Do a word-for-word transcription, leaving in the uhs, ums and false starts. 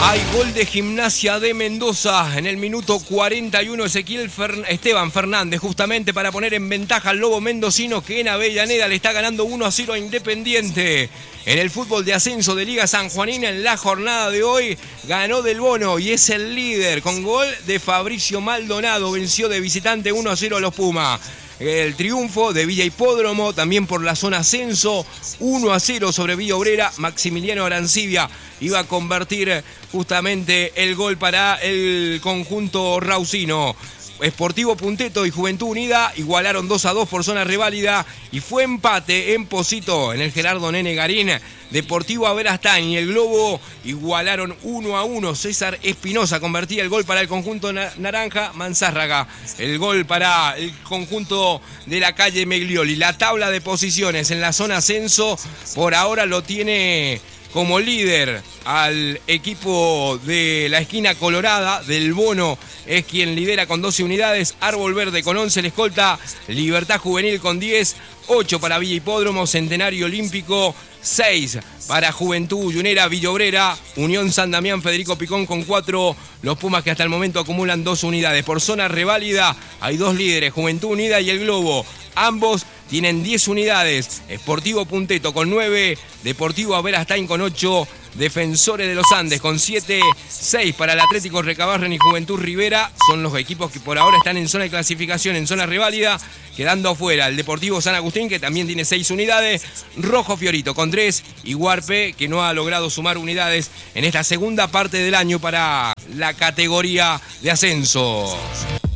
Hay gol de Gimnasia de Mendoza en el minuto cuarenta y uno. Ezequiel Fer- Esteban Fernández, justamente para poner en ventaja al Lobo Mendocino, que en Avellaneda le está ganando uno a cero a Independiente. En el fútbol de ascenso de Liga Sanjuanina, en la jornada de hoy, ganó Del Bono y es el líder con gol de Fabricio Maldonado. Venció de visitante uno a cero a los Pumas. El triunfo de Villa Hipódromo, también por la zona ascenso, uno a cero sobre Villa Obrera. Maximiliano Arancibia iba a convertir justamente el gol para el conjunto raucino. Sportivo Punteto y Juventud Unida igualaron dos a dos por zona reválida y fue empate en Posito en el Gerardo Nene Garín. Deportivo Aberastán y el Globo igualaron uno a uno. César Espinosa convertía el gol para el conjunto naranja. Manzárraga el gol para el conjunto de la calle Meglioli. La tabla de posiciones en la zona ascenso por ahora lo tiene como líder al equipo de la esquina colorada. Del Bono es quien lidera con doce unidades, Árbol Verde con once, el escolta Libertad Juvenil con diez, ocho para Villa Hipódromo, Centenario Olímpico, seis para Juventud Unera, Villa Obrera, Unión San Damián, Federico Picón con cuatro, los Pumas que hasta el momento acumulan dos unidades. Por zona reválida hay dos líderes, Juventud Unida y el Globo, ambos tienen diez unidades. Sportivo Punteto con nueve, Deportivo Aberastain con ocho, Defensores de los Andes con siete, seis para el Atlético Recabarren y Juventud Rivera. Son los equipos que por ahora están en zona de clasificación, en zona reválida, quedando afuera el Deportivo San Agustín, que también tiene seis unidades, Rojo Fiorito con tres y Huarpe, que no ha logrado sumar unidades en esta segunda parte del año para la categoría de ascenso.